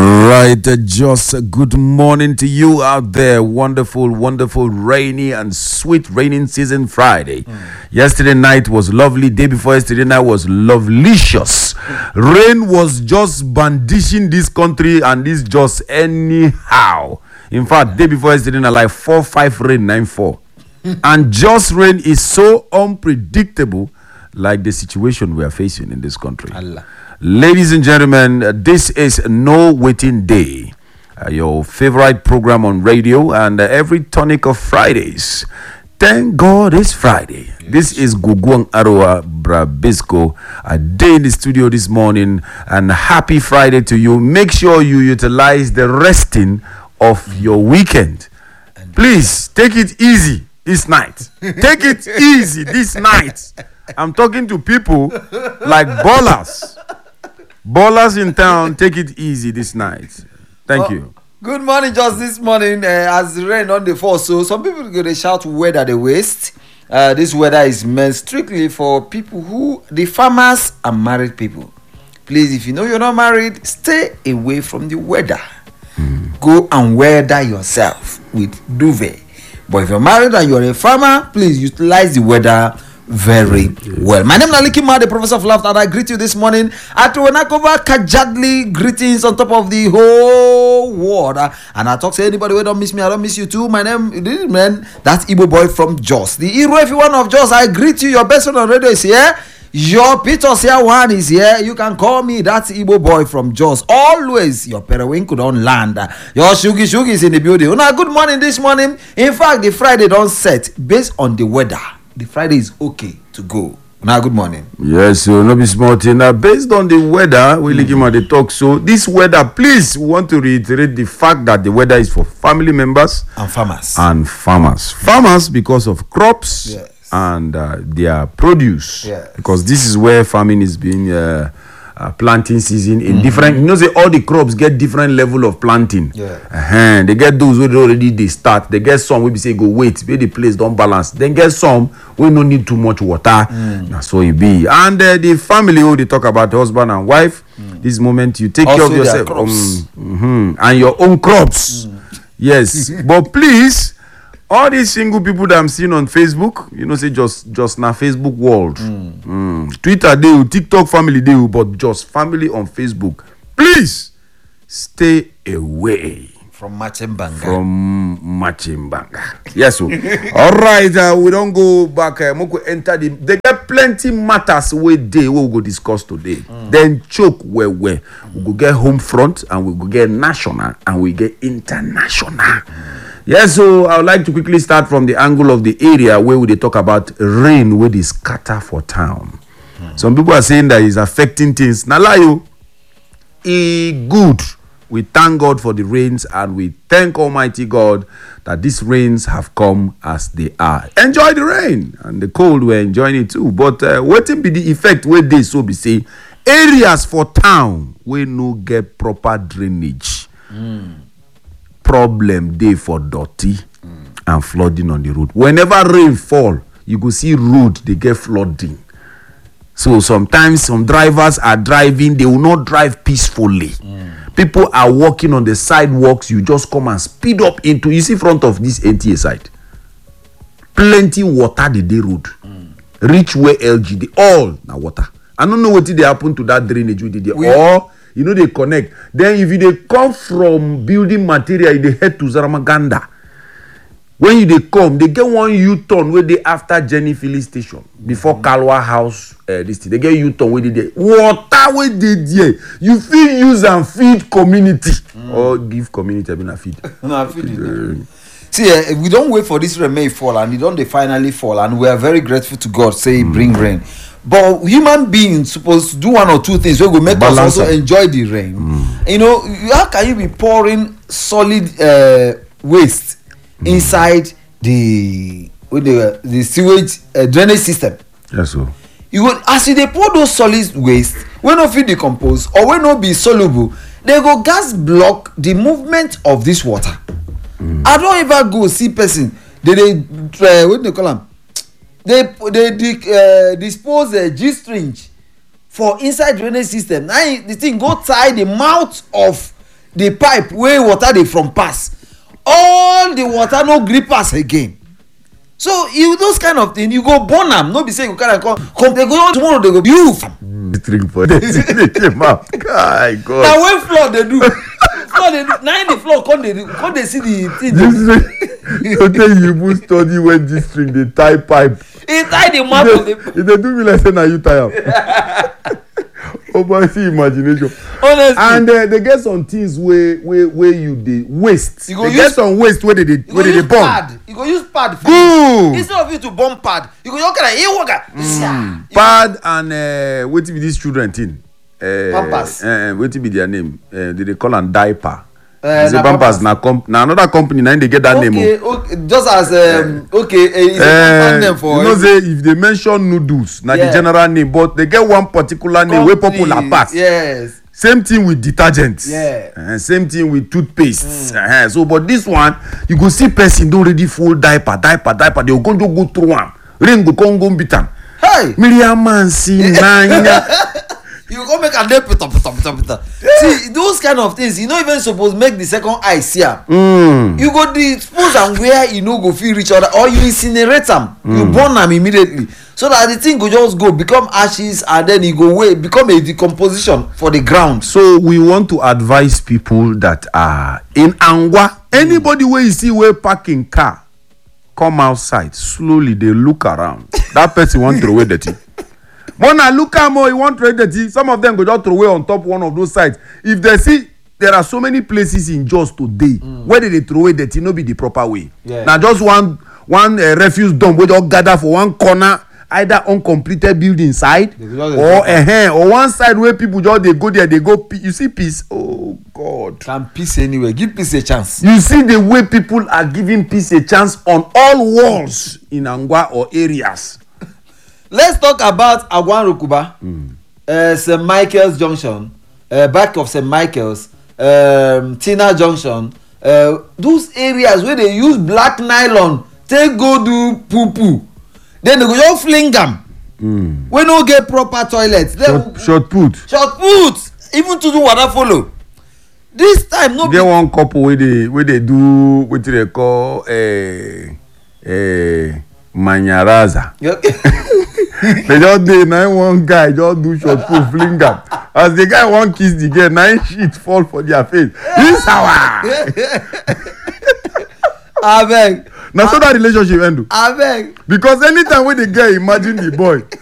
All right, just good morning to you out there. Wonderful, wonderful, rainy and sweet raining season Friday. Yesterday night was lovely. Day before yesterday night was lovelicious. Rain was just bandishing this country and this just anyhow. In fact, day before yesterday night, like 4-5 rain, 9-4. And just rain is so unpredictable, like the situation we are facing in this country. Allah. Ladies and gentlemen, this is No Waiting Day, your favorite program on radio, and every tonic of Fridays. Thank God it's Friday. Yes. This is Guguang Aroa Brabisco, a day in the studio this morning, and happy Friday to you. Make sure you utilize the resting of your weekend. Please, take it easy this night. Take it easy this night. I'm talking to people like ballers. Ballers in town, take it easy this night. Thank you. Good morning. Just this morning, as the rain on the fall, so some people go to shout weather the waste. This weather is meant strictly for people who, the farmers and married people. Please, if you know you're not married, stay away from the weather. Go and weather yourself with duvet. But if you're married and you're a farmer, please utilize the weather very well. My name is Aliki Ma, the professor of laughter, and I greet you this morning at Wenakova Kajadli. Greetings on top of the whole world. And I talk to anybody who don't miss me, I don't miss you too. My name is man, that's Igbo boy from Jos. The hero, if you one of Jos, I greet you. Your best friend on radio is here. Your Peter here one is here. You can call me. That's Igbo boy from Jos. Always your periwinkle don't land. Your shugi is in the building. Now, good morning this morning. In fact, the Friday don't set based on the weather. The Friday is okay to go. Now, good morning. Yes, so no be small thing. Based on the weather, we look at the talk. So this weather, please, we want to reiterate the fact that the weather is for family members and farmers. Farmers because of crops. Yes. And their produce, yes. Because this is where farming is being planting season in different. You know, say all the crops get different level of planting. Yeah. They get those who already they start. They get some we say go wait, where the place don't balance. Then get some we no need too much water. So it be. And the family who they talk about husband and wife. This moment you take also care of yourself and your own crops. Yes, but please. All these single people that I'm seeing on Facebook, you know, say just now Facebook world. Twitter they TikTok family they but just family on Facebook. Please stay away from Machimbanga. Yes, so all right, we don't go back. Moko enter they get plenty matters we will go discuss today. Then choke where we go get home front and we go get national and we get international. Yes, so I would like to quickly start from the angle of the area where they talk about rain where they scatter for town. Some people are saying that it's affecting things. Nalayo, good. We thank God for the rains and we thank Almighty God that these rains have come as they are. Enjoy the rain and the cold, we're enjoying it too. But what will be the effect where they so be say areas for town where no get proper drainage? Problem day for dirty and flooding on the road. Whenever rain fall, you go see road they get flooding. So sometimes some drivers are driving, they will not drive peacefully. People are walking on the sidewalks, you just come and speed up into, you see front of this NTA side, plenty water the day road. Reach where LG they all now water. I don't know what did they happen to that drainage we did there. Or you know they connect. Then if they come from building material, they head to Zaramaganda. When you they come, they get one U-turn where they after Jenny Filling Station before Kalwa House. This thing. They get U-turn where they there. Water where they there. You feed use and feed community or give community a bit of feed. No, feed. See, we don't wait for this rain may fall and it don't they finally fall and we are very grateful to God say bring rain. But human beings supposed to do one or two things where we make us also enjoy the rain. You know, how can you be pouring solid waste inside the sewage drainage system? Yes, sir. You go as you dey pour those solid waste wey no fit decompose or wey no be soluble, they go gas block the movement of this water. I don't ever go see person they what they call am. They dispose a G-string for inside drainage system. Now the thing go tie the mouth of the pipe wey water dey from pass all the water no gree pass again. So you those kind of thing you go burn am, no be say you carry am come dey go tomorrow dey go you. Drink for the thing came out. My God. Na when flood dey do na the flood come dey see the thing. So tell you even study when this string dey tie pipe. He tie the mouth of the. If they do me like say na you tie am. Oh boy, see imagination. Honestly. And they get some things where you dey waste. You go they use, get some waste where they burn. Pad. You go use pad. Good. Instead of you to burn pad, you go just carry worker. Pad and wetin be this children thing? Pampers. Wetin be their name? They call am diaper. Na Pampers na another company na they get that name. Okay, just as it's a name for. You know say if they mention noodles na the general name, but they get one particular name wey popular pass. Yes. Same thing with detergents. Yeah. Same thing with toothpaste. So but this one you go see person don already full diaper. They go go through am. Rain go come go beat am. Hey. Miriam Mansi nanya. You go make a day pita. See those kind of things you no even suppose make the second eye see am. You go dispose am where you no go fit reach other or you incinerate am. You burn am immediately so that the thing go just go become ashes and then e go become a decomposition for the ground. So we want to advise people that are in Angwa, anybody wey you see wey parking car come outside slowly dey look around. That person want throw away dirty. Mona look am he want throw dirty. Some of them go just throw away on top one of those sites. If they see there are so many places in Jos today where they throw away dirty no be the proper way. Na just one refuse dump wey just gather for one corner, either uncompleted building side or one side where people just dey go there dey go you see peace. Oh God. Can peace anywhere. Give peace a chance. You see the way people are giving peace a chance on all walls in Angwa or areas. Let's talk about Agwan Rukuba, St. Michael's Junction, back of St. Michael's, Tina Junction. Those areas where they use black nylon, take go do poo. Then they go just fling them. We no get proper toilets. Short put. Even to do water follow. This time no. Get one couple where they do what they call manyaraza. They just dey na one guy just do short put fling am. As the guy wan kiss the girl, na shit fall for their face. This hour. Abeg. Na so that relationship end o. Abeg. Because anytime wey the girl imagine the boy